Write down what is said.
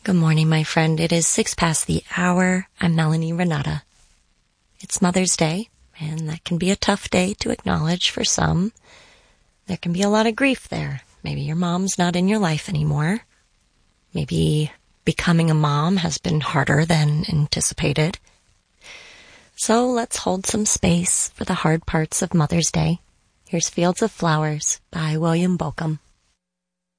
Good morning, my friend. It is 6 past the hour. I'm Melanie Renata. It's Mother's Day, and that can be a tough day to acknowledge for some. There can be a lot of grief there. Maybe your mom's not in your life anymore. Maybe becoming a mom has been harder than anticipated. So let's hold some space for the hard parts of Mother's Day. Here's Fields of Flowers by William Bolcom.